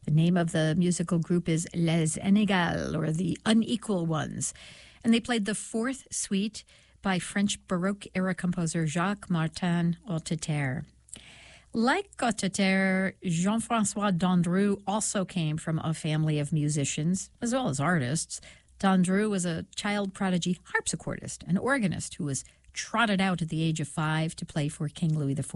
The name of the musical group is Les Inégales, or the Unequal Ones. And they played the fourth suite by French Baroque-era composer Jacques Martin Hotteterre. Like Hotteterre, Jean-François Dandru also came from a family of musicians, as well as artists. Dandru was a child prodigy harpsichordist and organist who was trotted out at the age of 5 to play for King Louis XIV.